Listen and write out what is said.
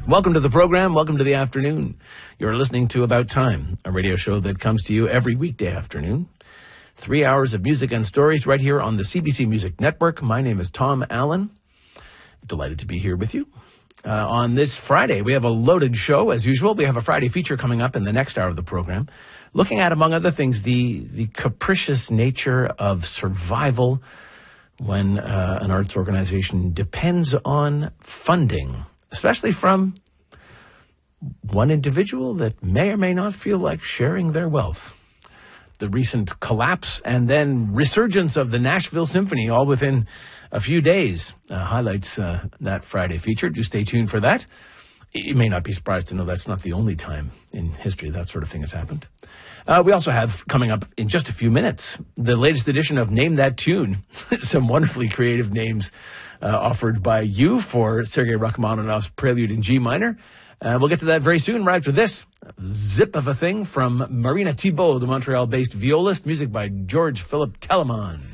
Welcome to the program. Welcome to the afternoon. You're listening to About Time, a radio show that comes to you every weekday afternoon. 3 hours of music and stories right here on the CBC Music Network. My name is Tom Allen. Delighted to be here with you. On this Friday, we have a loaded show as usual. We have a Friday feature coming up in the next hour of the program, looking at, among other things, the capricious nature of survival when an arts organization depends on funding, especially from one individual that may or may not feel like sharing their wealth. The recent collapse and then resurgence of the Nashville Symphony all within a few days highlights that Friday feature. Do stay tuned for that. You may not be surprised to know that's not the only time in history that sort of thing has happened. We also have, coming up in just a few minutes, the latest edition of Name That Tune. Some wonderfully creative names offered by you for Sergei Rachmaninoff's Prelude in G minor. We'll get to that very soon, right after this. Zip of a thing from Marina Thibault, the Montreal-based violist. Music by George Philip Telemann.